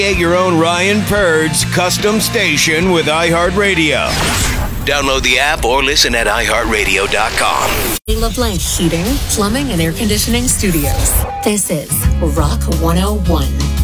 Get your own Ryan Purd's custom station with iHeartRadio. Download the app or listen at iHeartRadio.com. LeBlanc Heating, Plumbing, and Air Conditioning Studios. This is Rock 101.